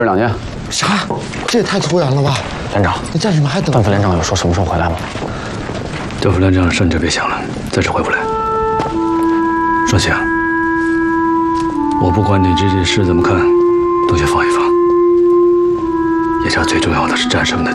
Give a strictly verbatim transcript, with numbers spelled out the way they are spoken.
这两天啥？这也太突然了吧！ 连长， 那战士们还等。 段副连长有说什么时候回来吗？ 段副连长甚至别想了，暂时回不来。双喜啊，我不管你这件事怎么看，都先放一放。眼下最重要的是战士们的。